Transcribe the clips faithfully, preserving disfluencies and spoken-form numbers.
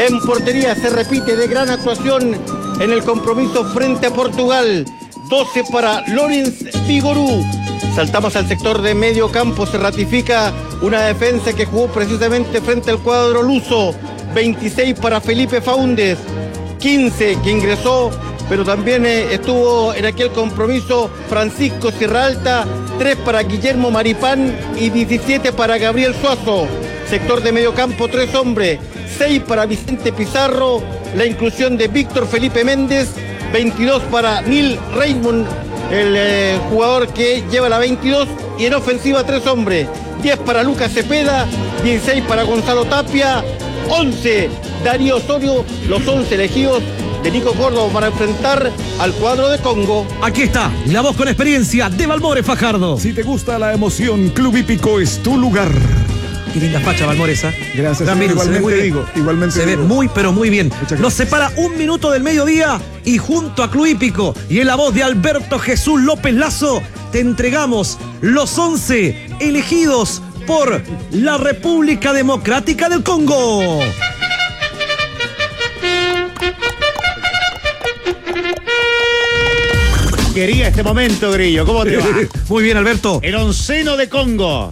En portería se repite de gran actuación en el compromiso frente a Portugal. doce para Lorenz Vigorú. Saltamos al sector de medio campo, se ratifica una defensa que jugó precisamente frente al cuadro luso. veintiséis para Felipe Faúndez, quince que ingresó, pero también eh, estuvo en aquel compromiso Francisco Sierra Alta, tres para Guillermo Maripán y diecisiete para Gabriel Suazo. Sector de medio campo, tres hombres, seis para Vicente Pizarro, la inclusión de Víctor Felipe Méndez, veintidós para Neil Raymond, el eh, jugador que lleva la veintidós, y en ofensiva tres hombres, diez para Lucas Cepeda, dieciséis para Gonzalo Tapia, once Darío Osorio, los once elegidos de Nico Córdoba para enfrentar al cuadro de Congo. Aquí está, la voz con experiencia de Balmore Fajardo. Si te gusta la emoción, Club Hípico es tu lugar. Qué linda facha, Balmores, ¿eh? Gracias, También, igualmente se ve digo, igualmente Se digo. ve muy, pero muy bien. Muchas Nos gracias. separa un minuto del mediodía y junto a Club Hípico y en la voz de Alberto Jesús López Lazo, te entregamos los once elegidos por la República Democrática del Congo. Quería este momento, Grillo. ¿Cómo te va? Muy bien, Alberto. El onceno de Congo.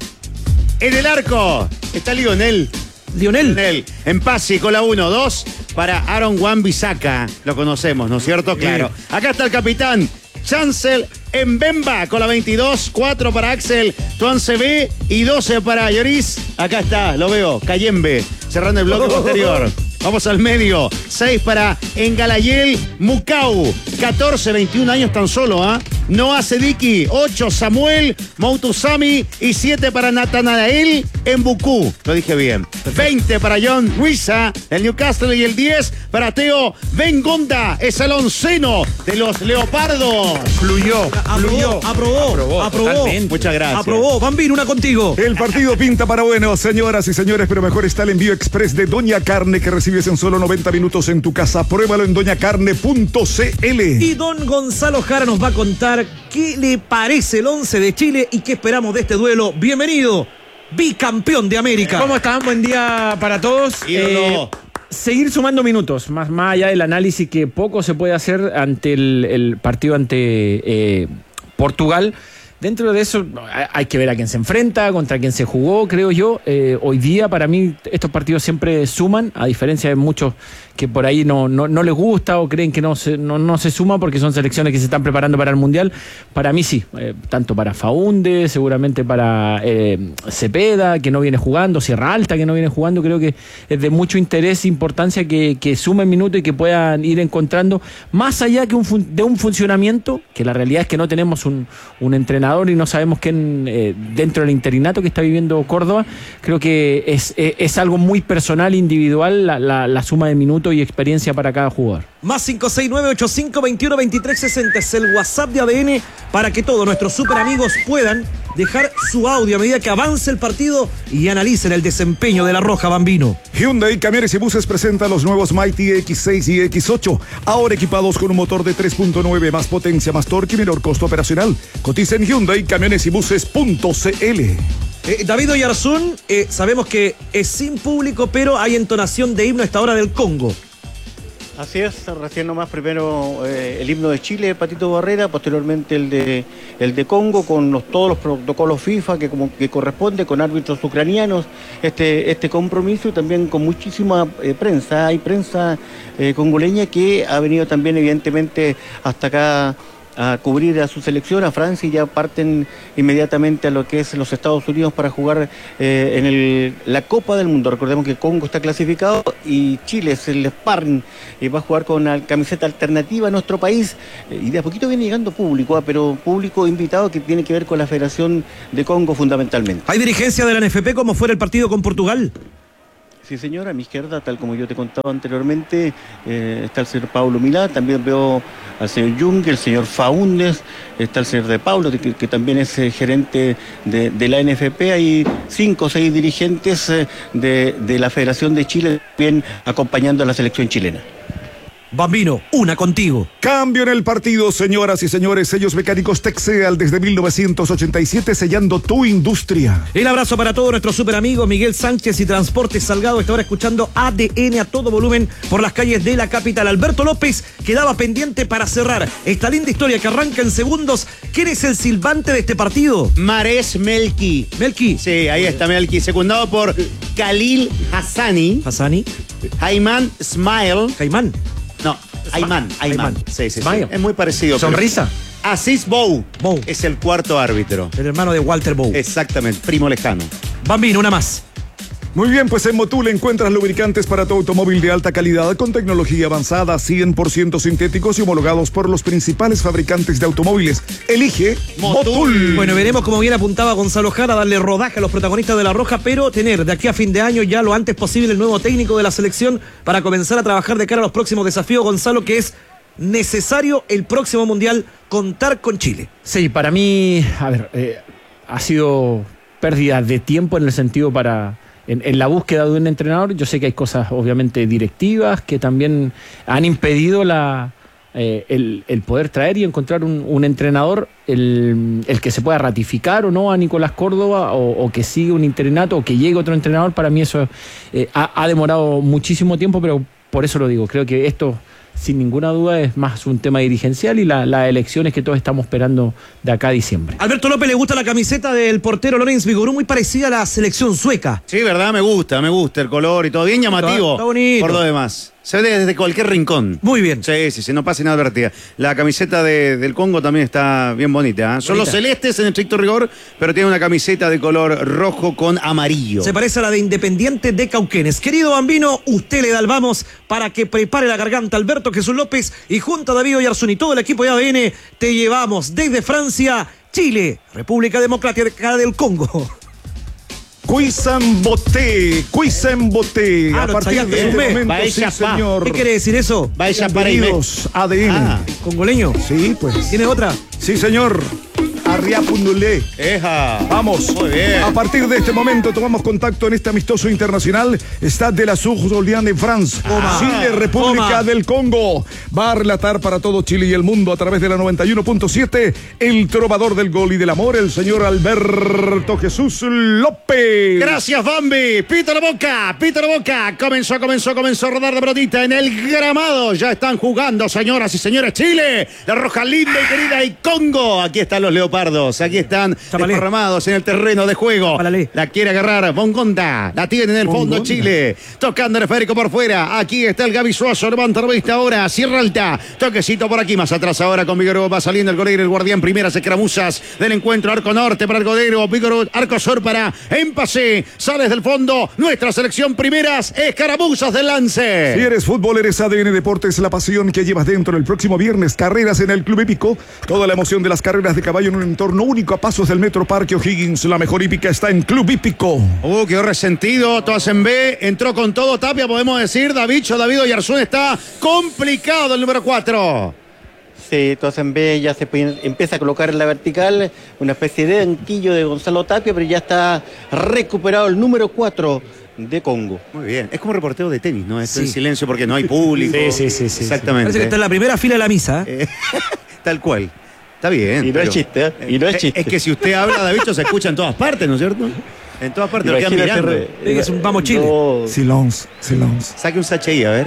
En el arco está Lionel. Lionel. Lionel. En pase con la uno dos para Aaron Wan-Bissaka. Lo conocemos, ¿no es cierto? Claro. Acá está el capitán Chancel Mbemba con la veintidós. cuatro para Axel Tuansebe y doce para Lloris. Acá está, lo veo. Cayembe. Cerrando el bloque posterior. Vamos al medio. seis para Engalayel Mukau. catorce, veintiún años tan solo, ¿ah? ¿eh? Noah Sediki. ocho Samuel Moutusami. Y siete para Nathanael Mbuku. Lo dije bien. veinte para John Ruiza del Newcastle. Y el diez para Teo Bengonda. Es el onceno de los Leopardos. Fluyó, Aprobó, fluyó. aprobó, aprobó, aprobó. Muchas gracias. Aprobó. Bambino, una contigo. El partido pinta para bueno, señoras y señores, pero mejor está el envío express de Doña Carne que recibes en solo noventa minutos en tu casa. Pruébalo en doña carne punto c l. Y don Gonzalo Jara nos va a contar qué le parece el once de Chile y qué esperamos de este duelo. Bienvenido, bicampeón de América. ¿Cómo están? Buen día para todos. Ídolo. Eh, seguir sumando minutos, más, más allá del análisis que poco se puede hacer ante el, el partido ante eh, Portugal. Dentro de eso hay que ver a quién se enfrenta, contra quién se jugó, creo yo. Eh, hoy día para mí estos partidos siempre suman, a diferencia de muchos que por ahí no, no, no les gusta o creen que no se, no, no se suma porque son selecciones que se están preparando para el Mundial. Para mí sí, eh, tanto para Faúndez, seguramente para eh, Cepeda, que no viene jugando, Sierra Alta, que no viene jugando. Creo que es de mucho interés e importancia que, que sumen minutos y que puedan ir encontrando, más allá que un fun- de un funcionamiento, que la realidad es que no tenemos un, un entrenador y no sabemos quién eh, dentro del interinato que está viviendo Córdoba. Creo que es, es, es algo muy personal, individual, la, la, la suma de minutos y experiencia para cada jugador. Más cinco seis nueve ocho cinco dos uno dos tres seis cero es el WhatsApp de A D N para que todos nuestros super amigos puedan dejar su audio a medida que avance el partido y analicen el desempeño de la Roja, Bambino. Hyundai Camiones y Buses presenta los nuevos Mighty X seis y X ocho, ahora equipados con un motor de tres punto nueve, más potencia, más torque y menor costo operacional. Cotiza en Hyundai Camiones y Buses punto c l. Eh, David Oyarzún, eh, sabemos que es sin público, pero hay entonación de himno a esta hora del Congo. Así es, recién nomás primero eh, el himno de Chile, Patito Barrera, posteriormente el de el de Congo con los, todos los protocolos FIFA que como que corresponde, con árbitros ucranianos, este, este compromiso y también con muchísima eh, prensa. Hay prensa eh, congoleña que ha venido también evidentemente hasta acá a cubrir a su selección, a Francia, y ya parten inmediatamente a lo que es los Estados Unidos para jugar eh, en el, la Copa del Mundo. Recordemos que Congo está clasificado y Chile es el sparring y va a jugar con la camiseta alternativa a nuestro país, eh, y de a poquito viene llegando público, ah, pero público invitado que tiene que ver con la Federación de Congo fundamentalmente. ¿Hay dirigencia de la N F P como fuera el partido con Portugal? Sí, señor, a mi izquierda, tal como yo te contaba anteriormente, eh, está el señor Paulo Milá, también veo al señor Jung, el señor Faúndez, está el señor De Paulo, que, que también es eh, gerente de, de la N F P. Hay cinco o seis dirigentes eh, de, de la Federación de Chile también acompañando a la selección chilena. Bambino, una contigo. Cambio en el partido, señoras y señores. Sellos mecánicos Texeal desde mil novecientos ochenta y siete, sellando tu industria. El abrazo para todos nuestros super amigos Miguel Sánchez y Transportes Salgado. Está ahora escuchando A D N a todo volumen por las calles de la capital. Alberto López quedaba pendiente para cerrar esta linda historia que arranca en segundos. ¿Quién es el silbante de este partido? Mares Melki. Melki. Sí, ahí está Melki, secundado por Khalil Hassani. Hassani. Ayman Smile. Caimán. No, Ayman, Ayman. Sí, sí, sí. Smile. Es muy parecido. pero- Sonrisa. Aziz Bou. Bou. Es el cuarto árbitro. El hermano de Walter Bow. Exactamente, primo lejano. Bambino, una más. Muy bien, pues en Motul encuentras lubricantes para tu automóvil de alta calidad con tecnología avanzada, cien por ciento sintéticos y homologados por los principales fabricantes de automóviles. Elige Motul. Motul. Bueno, veremos como bien apuntaba Gonzalo Jara, darle rodaje a los protagonistas de La Roja, pero tener de aquí a fin de año ya lo antes posible el nuevo técnico de la selección para comenzar a trabajar de cara a los próximos desafíos, Gonzalo, que es necesario el próximo Mundial contar con Chile. Sí, para mí, a ver, eh, ha sido pérdida de tiempo en el sentido para... En, en la búsqueda de un entrenador. Yo sé que hay cosas obviamente directivas que también han impedido la, eh, el, el poder traer y encontrar un, un entrenador, el, el que se pueda ratificar o no a Nicolás Córdoba, o, o que siga un interinato o que llegue otro entrenador. Para mí eso eh, ha, ha demorado muchísimo tiempo, pero por eso lo digo. Creo que esto, sin ninguna duda, es más un tema dirigencial y las la elecciones que todos estamos esperando de acá a diciembre. Alberto López le gusta la camiseta del portero Lorenz Vigorú, muy parecida a la selección sueca. Sí, verdad, me gusta, me gusta el color y todo. Bien llamativo. Está bonito. Por lo demás. Se ve desde cualquier rincón. Muy bien. Sí, sí, sí, no pasa inadvertida. La camiseta de, del Congo también está bien bonita. ¿eh? Son Bonita. los celestes en estricto rigor, pero tiene una camiseta de color rojo con amarillo. Se parece a la de Independiente de Cauquenes. Querido Bambino, usted le da el vamos para que prepare la garganta Alberto Jesús López y junto a David Oyarzún y todo el equipo de A D N te llevamos desde Francia, Chile, República Democrática del Congo. Cuisamboté, Cuisamboté. Ah, A no, partir Chayanne, de este Zumbe. momento, Vaya sí, pa. señor. ¿Qué quiere decir eso? Vaya para ahí. Bienvenidos a A D N. Ah. ¿Congoleño? Sí, pues. ¿Tiene otra? Sí, señor. Arriapundulé. Eja. Vamos. Muy bien. A partir de este momento tomamos contacto en este amistoso internacional. Stade de la Source de France. Toma. Chile, República Toma. del Congo. Va a relatar para todo Chile y el mundo a través de la noventa y uno punto siete el trovador del gol y del amor, el señor Alberto Jesús López. Gracias, Bambi. Pita la boca, pita la boca. Comenzó, comenzó, comenzó a rodar de pelotita en el gramado. Ya están jugando, señoras y señores. Chile, la Roja linda y querida, y Congo. Aquí están los leopardos. Aquí están Chapalé. desparramados en el terreno de juego. Chapalé. La quiere agarrar Bongonda. La tiene en el fondo Bongonda. Chile. Tocando el esférico por fuera. Aquí está el Gaby Suazo. Levanta la vista ahora. Sierra alta. Toquecito por aquí. Más atrás ahora con Vigoró. Va saliendo el golero. El guardián primeras escaramuzas del encuentro. Arco norte para el golero. Vigoró. Arco sur para Empase. Sales del fondo. Nuestra selección primeras escaramuzas del lance. Si eres fútbol, eres A D N Deportes, la pasión que llevas dentro. El próximo viernes, carreras en el Club Hípico. Toda la emoción de las carreras de caballo en un entorno único a pasos del Metro Parque O'Higgins. La mejor hípica está en Club Hípico. Uh, quedó resentido. Todas en B. Entró con todo Tapia, podemos decir. Davicho, David Oyarzún está complicado el número cuatro. Sí, entonces en B ya se puede- empieza a colocar en la vertical una especie de banquillo de Gonzalo Tapia, pero ya está recuperado el número cuatro de Congo. Muy bien. Es como reportero de tenis, ¿no? Está Sí. en silencio porque no hay público. Sí, sí, sí, sí, Exactamente. Parece que está en la primera fila de la misa. ¿eh? Eh, Tal cual. Está bien. Y no pero- es chiste, ¿eh? Y no es Eh, chiste. Es que si usted habla, Davicho, se escucha en todas partes, ¿no es cierto? En todas partes lo quedan Imagínate mirando. re- Es un vamos Chile. No. Silence, silence. Saque un sachet, a ver.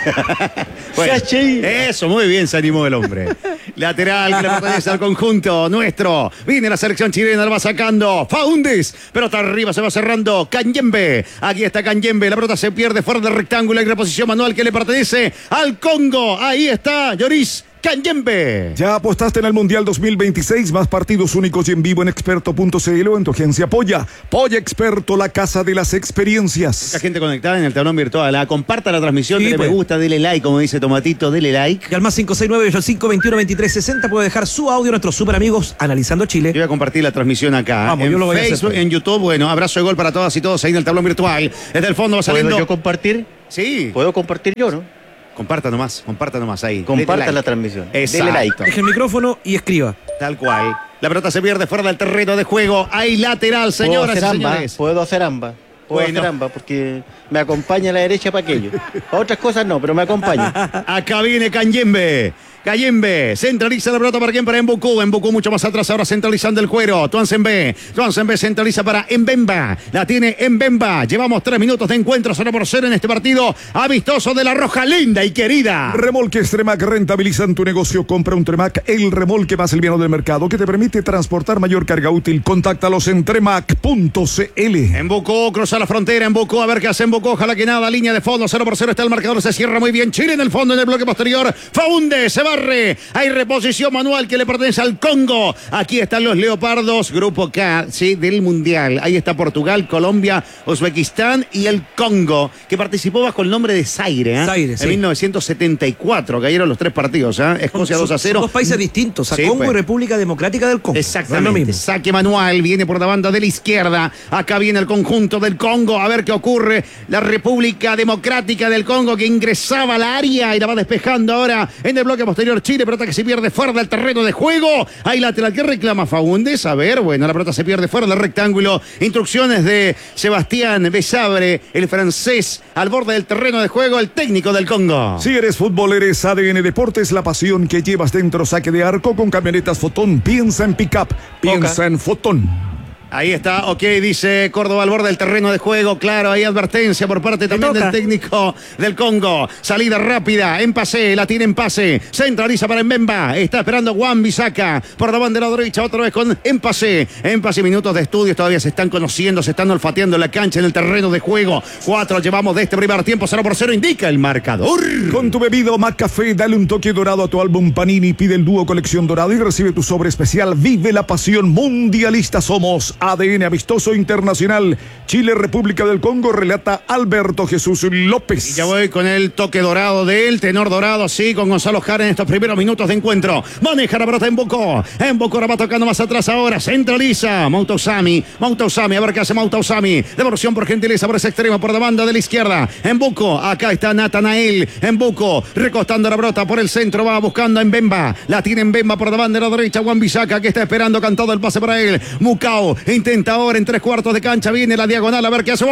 Sachet. Eso, muy bien se animó el hombre. Lateral que le pertenece al conjunto nuestro. Viene la selección chilena, la va sacando Faundes. Pelota arriba, se va cerrando Kanyembe. Aquí está Kanyembe. La pelota se pierde fuera del rectángulo. Hay reposición manual que le pertenece al Congo. Ahí está Lloris Kanyembe. ¿Ya apostaste en el Mundial dos mil veintiséis? Más partidos únicos y en vivo en experto punto c l o en tu agencia Polla. Polla Experto, la casa de las experiencias. La gente conectada en el tablón virtual. La comparta la transmisión, Sí, dele pues. me gusta, dele like, como dice Tomatito, dele like. Y al más cinco seis nueve ocho cinco dos uno dos tres seis cero puede dejar su audio a nuestros super amigos Analizando Yo Chile. voy a compartir la transmisión acá. Vamos, en yo lo voy a hacer, Facebook, pues. en YouTube. Bueno, abrazo de gol para todas y todos ahí en el tablón virtual. Desde el fondo va ¿Puedo saliendo. yo compartir? Sí. ¿Puedo compartir yo, no? Comparta nomás, comparta nomás ahí. Comparta Dele like. la transmisión. Exacto. Dele like. Deje el micrófono y escriba. Tal cual. La pelota se pierde fuera del terreno de juego. Hay lateral, ¿Puedo señoras y hacer ambas? señores. ¿Puedo hacer ambas? Puedo Bueno. hacer ambas porque me acompaña a la derecha para aquello. Para otras cosas no, pero me acompaña. Acá viene Canyembe. Cayembe, centraliza la pelota para quien para Mbuku. Mbuku mucho más atrás, ahora centralizando el cuero. Tuanzembe, Tuanzembe centraliza para Mbemba. La tiene Mbemba. Llevamos tres minutos de encuentro, cero por cero en este partido amistoso de la Roja linda y querida. Remolques Tremac rentabilizan tu negocio. Compra un Tremac, el remolque más liviano del mercado que te permite transportar mayor carga útil. Contáctalos en tremac punto cl. Mbuku cruza la frontera. Mbuku a ver qué hace Mbuku. Ojalá que nada. Línea de fondo, cero por cero está el marcador. Se cierra muy bien. Chile en el fondo, en el bloque posterior. Faunde se va. Hay reposición manual que le pertenece al Congo. Aquí están los leopardos, grupo K, sí, del Mundial. Ahí está Portugal, Colombia, Uzbekistán y el Congo, que participó bajo el nombre de Zaire, ¿eh? Zaire, en sí. mil novecientos setenta y cuatro, cayeron los tres partidos, ¿eh? Escocia Son- dos a cero. Son dos países distintos, a Sí, Congo pues. y República Democrática del Congo. Exactamente. No es lo mismo. Saque manual, viene por la banda de la izquierda. Acá viene el conjunto del Congo. A ver qué ocurre. La República Democrática del Congo que ingresaba al área y la va despejando ahora en el bloque posterior. Chile, pelota que se pierde fuera del terreno de juego. Hay lateral que reclama Faúndez. A ver, bueno, la pelota se pierde fuera del rectángulo. Instrucciones de Sebastián Besabre, el francés, al borde del terreno de juego, el técnico del Congo. Si eres fútbol, eres A D N Deportes, la pasión que llevas dentro. Saque de arco con camionetas Fotón. Piensa en pick-up, piensa en Fotón. Ahí está, ok, dice Córdoba al borde del terreno de juego. Claro, hay advertencia por parte también toca. del técnico del Congo. Salida rápida, en pase, la tiene en pase. Centraliza para Mbemba. Está esperando Juan Bisaca por la bandera derecha, otra vez con en pase. En pase, minutos de estudios, todavía se están conociendo, se están olfateando en la cancha, en el terreno de juego. Cuatro llevamos de este primer tiempo, cero por cero, indica el marcador. Con tu bebida McCafé, dale un toque dorado a tu álbum Panini. Pide el dúo colección dorado y recibe tu sobre especial. Vive la pasión mundialista. Somos A D N Amistoso Internacional. Chile, República del Congo, relata Alberto Jesús López. Y ya voy con el toque dorado de él, tenor dorado, sí, con Gonzalo Jara en estos primeros minutos de encuentro. Maneja la pelota en Bocó. En Bocó la va tocando más atrás ahora. Centraliza. Mautausami. Mautausami. A ver qué hace Mautausami. Devolución por gentileza por ese extremo, por la banda de la izquierda. En Bocó. Acá está Natanael. En Bocó. Recostando la pelota por el centro. Va buscando a Mbemba. La tiene Mbemba por la banda de la derecha. Juan Bisaca que está esperando. Cantado el pase para él. Mucao. Intenta ahora en tres cuartos de cancha. Viene la diagonal. A ver qué hace.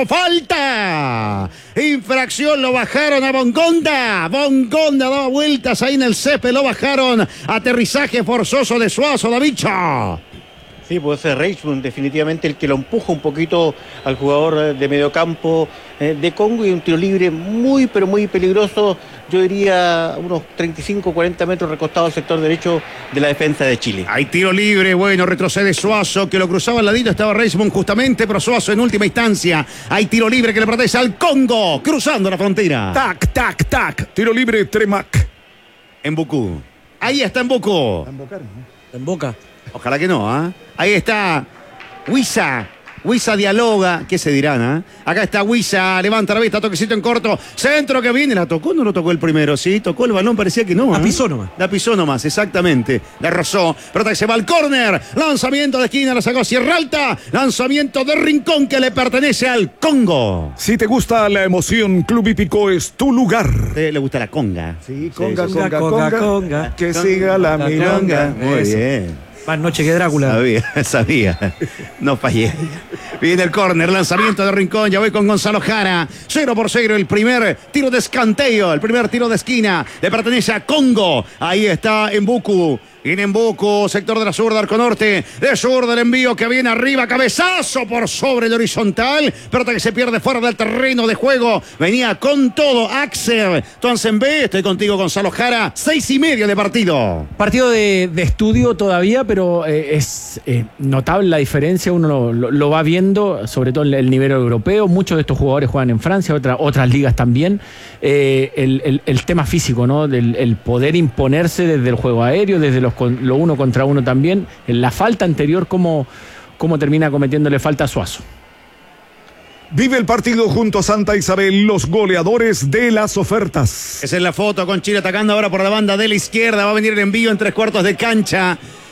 ¡Falta! Infracción. Lo bajaron a Bongonda. Bongonda daba vueltas ahí en el césped. Lo bajaron. Aterrizaje forzoso de Suazo, Davicho. Sí, puede ser Reichmund definitivamente el que lo empuja un poquito al jugador de mediocampo eh, de Congo, y un tiro libre muy pero muy peligroso, yo diría unos treinta y cinco cuarenta metros recostado al sector derecho de la defensa de Chile. Hay tiro libre, bueno, retrocede Suazo, que lo cruzaba al ladito, estaba Reismond justamente, pero Suazo en última instancia. Hay tiro libre que le pertenece al Congo, cruzando la frontera. Tac, tac, tac. Tiro libre, Tremac. En Bucú. Ahí está en Bucú. En Boca. Ojalá que no, ¿ah? Ahí está Huiza. Huiza dialoga. ¿Qué se dirán, ah? Acá está Huiza. Levanta la vista, toquecito en corto. Centro que viene. ¿La tocó? No lo tocó el primero, sí. Tocó el balón, parecía que no. La ¿ah? pisó nomás. La pisó nomás, exactamente. La rozó. Pero que se va al córner. Lanzamiento de esquina, la sacó Sierra Alta. Lanzamiento de rincón que le pertenece al Congo. Si te gusta la emoción, Club Hípico es tu lugar. ¿A usted le gusta la conga? Sí, conga, conga, conga. Que siga la Conga, milonga. Muy Eso. bien. Más noche que Drácula. Sabía, sabía. No fallé. Viene el córner, lanzamiento de rincón. Ya voy con Gonzalo Jara. Cero por cero el primer tiro de escanteo. El primer tiro de esquina. Le pertenece a Congo. Ahí está Mbuku. Viene Mbuku, sector de la zurda, arco norte. De zurda el envío que viene arriba. Cabezazo por sobre el horizontal. Pelota que se pierde fuera del terreno de juego. Venía con todo Axel. Entonces, B. Estoy contigo, Gonzalo Jara. Seis y medio de partido. Partido de, de estudio todavía, pero eh, es eh, notable la diferencia. Uno lo, lo- lo va viendo, sobre todo en el nivel europeo. Muchos de estos jugadores juegan en Francia, otra- otras ligas también. Eh, el, el- el tema físico, ¿no? Del el poder imponerse desde el juego aéreo, desde los con- lo uno contra uno también. En la falta anterior, cómo, cómo termina cometiéndole falta a Suazo. Vive el partido junto a Santa Isabel, los goleadores de las ofertas. Esa es la foto con Chile atacando ahora por la banda de la izquierda. Va a venir el envío en tres cuartos de cancha.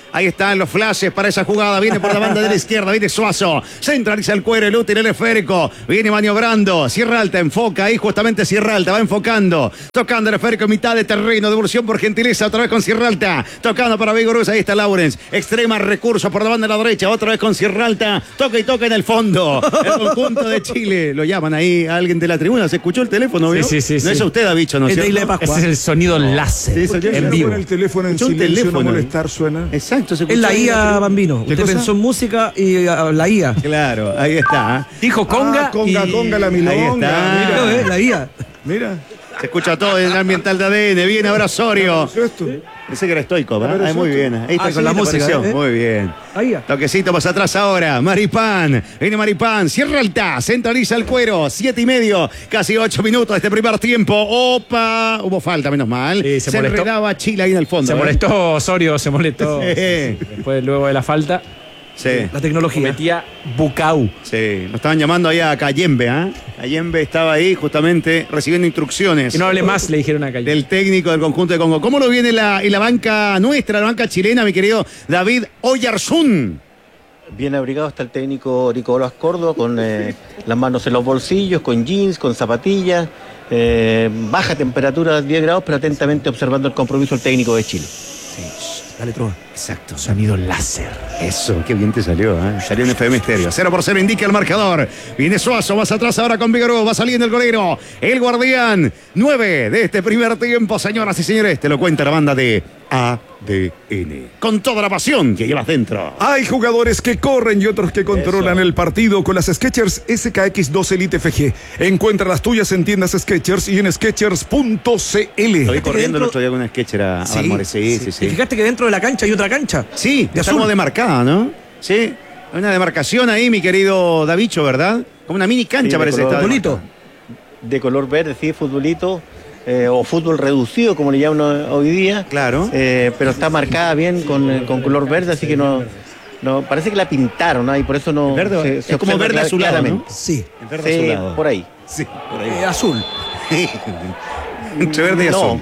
Ahí están los flashes para esa jugada. Viene por la banda de la izquierda, viene Suazo. Centraliza el cuero, el útil, el esférico. Viene maniobrando. Sierra Alta enfoca ahí, justamente Sierra Alta va enfocando. Tocando el esférico en mitad de terreno. Devolución por gentileza, otra vez con Sierra Alta. Tocando para Vigorús, ahí está Lawrence. Extrema recurso por la banda de la derecha, otra vez con Sierra Alta. Toca y toca en el fondo. El conjunto de Chile. Lo llaman ahí a alguien de la tribuna. ¿Se escuchó el teléfono? ¿Vio? Sí, sí, sí. No sí. es a usted, Davicho, ¿no es Es de cierto? Isla de Pascua. Ese es el sonido láser Sí, eso ya en se vivo. el teléfono en Escuchó un silencio, teléfono. no molestar, suena. Exacto. Se Es escuchó la ahí I A, la- Bambino. ¿Qué Usted cosa? pensó en música y uh, la I A. Claro, ahí está. Dijo conga. Ah, conga, y- conga, la Ahí milonga. está. ¿Lo ves? La I A. Mira, Se escucha todo en el ambiental de A D N. Viene ahora Osorio. ¿qué es esto? Pensé que era estoico, ¿verdad? Pero Ay, muy eso- bien. Ahí está Ah, con sí, la te música. pareció, ¿eh? Muy bien. Ahí ya. Toquecito más atrás ahora. Maripán. Viene Maripán. Sierra Alta. Centraliza el cuero. Siete y medio. Casi ocho minutos de este primer tiempo. Opa. Hubo falta, menos mal. Sí, se se molestó. enredaba Chile ahí en el fondo. Se ¿eh? molestó Osorio, se molestó. Sí. Después, luego de la falta, Sí. La tecnología. metía Bucau. Sí. Nos estaban llamando ahí a Cayembe, ¿ah? Cayembe estaba ahí justamente recibiendo instrucciones. Que no hable más, le dijeron acá. Del técnico del conjunto de Congo. ¿Cómo lo viene la, y la banca nuestra, la banca chilena, mi querido David Oyarzún? Bien abrigado está el técnico Nicolás Córdoba, con eh, las manos en los bolsillos, con jeans, con zapatillas, eh, baja temperatura, diez grados, pero atentamente observando el compromiso del técnico de Chile. Dale, trova. Exacto. Sonido láser. Eso, qué bien te salió, ¿eh? Salió en F M Estéreo. cero por cero indica el marcador. Viene Suazo, más atrás ahora con Vigoró, va saliendo el golero. El guardián. nueve de este primer tiempo, señoras y señores. Te lo cuenta la banda de A D N. Con toda la pasión que llevas dentro. Hay jugadores que corren y otros que controlan el partido con las Skechers S K X dos Elite F G. Encuentra las tuyas en tiendas Skechers y en skechers punto c Lo vi l. que corriendo el dentro- otro día con una sketcher a, a Balmores. Sí, sí, sí. Y fíjate que dentro de la cancha hay otra cancha. Sí, de está azul. como demarcada, ¿no? Sí. Hay una demarcación ahí, mi querido Davicho, ¿verdad? Como una mini cancha Sí, de parece. color está bonito. demarcada. De color verde, sí, futbolito, eh, o fútbol reducido, como le llaman hoy día. Claro. Eh, pero está marcada bien con, eh, con color verde, así que no, no parece que la pintaron, ¿no? Y por eso no Verde- se, es se como observa verde cla- azulado, ¿no? claramente. Sí. El verde Sí, azulado. por ahí. Sí, por ahí. Eh, azul. Entre verde y No. azul.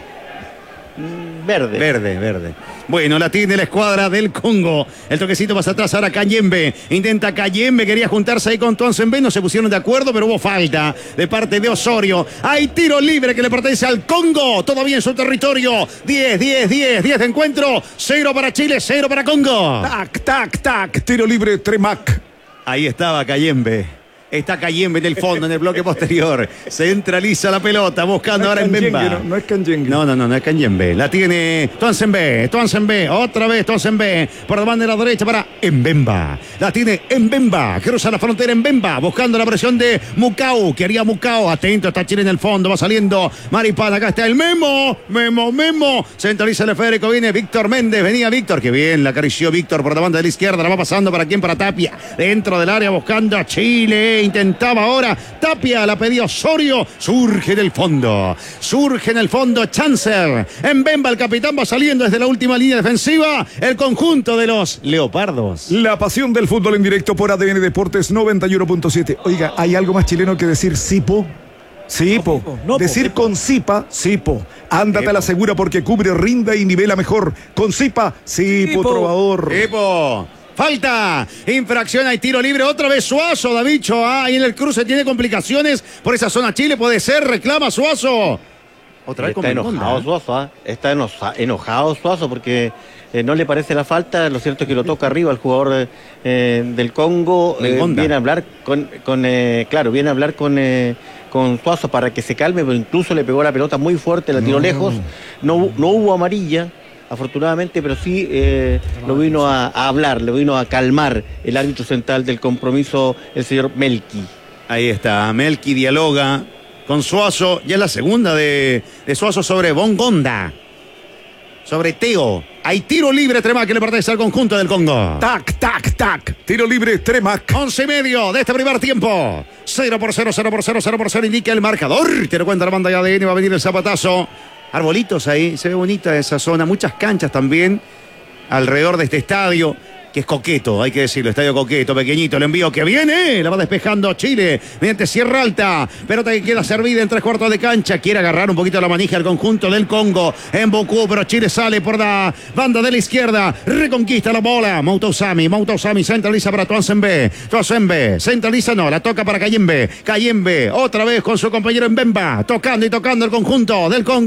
Verde. Verde, verde. Bueno, la tiene la escuadra del Congo. El toquecito más atrás ahora Cayembe. Intenta Cayembe, quería juntarse ahí con Tuanzembe. No se pusieron de acuerdo, pero hubo falta de parte de Osorio. Hay tiro libre que le pertenece al Congo. Todavía en su territorio. diez, diez, diez, diez de encuentro. Cero para Chile, cero para Congo. Tac, tac, tac. Tiro libre Tremac. Ahí estaba Cayembe. Está Cayembe en el fondo, en el bloque posterior. Centraliza la pelota, buscando ahora en Bemba. No, no es Canyengue. No, no, no, no es Cayembe. La tiene Tuanzembe, Tuanzembe, otra vez Tuanzembe. Por la banda de la derecha para Mbemba. La tiene Mbemba. Cruza la frontera Mbemba, buscando la presión de Mucau. Que haría Mucau. Atento, está Chile en el fondo. Va saliendo Maripán. Acá está el Memo. Memo, Memo. Centraliza el esférico. Viene Víctor Méndez. Venía Víctor. Que bien, la acarició Víctor por la banda de la izquierda. La va pasando para quién, para Tapia. Dentro del área buscando a Chile. Intentaba ahora Tapia, la pedía Osorio. Surge del fondo. Surge en el fondo Chancellor. En Bemba el capitán va saliendo desde la última línea defensiva. El conjunto de los Leopardos. La pasión del fútbol en directo por A D N Deportes noventa y uno punto siete. Oiga, ¿hay algo más chileno que decir Sipo? Sipo. po, no, po, decir Sipo. con Sipa, Sipo. Ándate a la segura porque cubre, rinda y nivela mejor. Con Sipa, Sipo, Sipo. trovador. Epo. Falta, infracción, hay tiro libre, otra vez Suazo, Davicho, ah, ahí en el cruce tiene complicaciones por esa zona Chile, puede ser, reclama Suazo. Otra vez con Está enojado Mendoza, ¿eh? Suazo, ¿ah? Está enoja- enojado Suazo porque eh, no le parece la falta. Lo cierto es que lo toca arriba el jugador eh, del Congo. eh, Mengonda. viene a hablar con, con eh, claro, viene a hablar con, eh, con Suazo para que se calme, pero incluso le pegó la pelota muy fuerte, la tiró lejos. No, hu- no hubo amarilla, afortunadamente, pero sí eh, lo vino a, a hablar, le vino a calmar el árbitro central del compromiso, el señor Melqui. Ahí está, Melqui dialoga con Suazo, ya es la segunda de, de Suazo sobre Bongonda, sobre Teo. Hay tiro libre, Tremac, que le pertenece al conjunto del Congo. Tac, tac, tac. Tiro libre Tremac. Once y medio de este primer tiempo. Cero por cero, cero por cero, cero por cero indica el marcador. Te lo cuenta la banda de A D N, va a venir el zapatazo. Arbolitos ahí, se ve bonita esa zona. Muchas canchas también alrededor de este estadio. que es coqueto, hay que decirlo, estadio coqueto, pequeñito, el envío que viene, la va despejando Chile, mediante Sierra Alta, pelota que queda servida en tres cuartos de cancha, quiere agarrar un poquito la manija el conjunto del Congo, en Bocú, pero Chile sale por la banda de la izquierda, reconquista la bola, Moutosami, Moutosami centraliza para Tuanzembe, Tuanzembe, centraliza no, la toca para Cayembe, Cayembe, otra vez con su compañero Mbemba, tocando y tocando el conjunto del Congo.